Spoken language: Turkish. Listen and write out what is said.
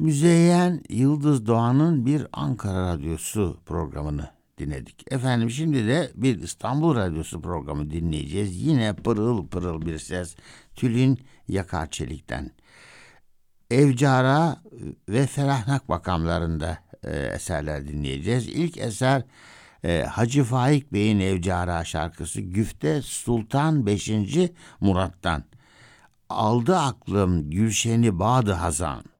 Müzeyyen Yıldız Doğan'ın bir Ankara Radyosu programını dinledik. Efendim şimdi de bir İstanbul Radyosu programı dinleyeceğiz. Yine pırıl pırıl bir ses Tülin Yakarçelik'ten. Evcara ve Ferahnak makamlarında eserler dinleyeceğiz. İlk eser Hacı Faik Bey'in Evcara şarkısı Güfte Sultan 5. Murat'tan. Aldı aklım Gülşen'i Badı Hazan.